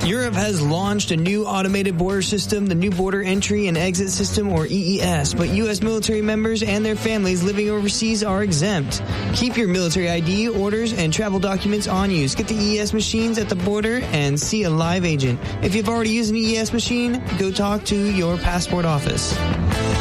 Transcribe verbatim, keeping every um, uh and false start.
Europe has launched a new automated border system, the New Border Entry and Exit System, or E E S, but U S military members and their families living overseas are exempt. Keep your military I D, orders, and travel documents on you. Get the E E S machines at the border and see a live agent. If you've already used an E E S machine, go talk to your passport office.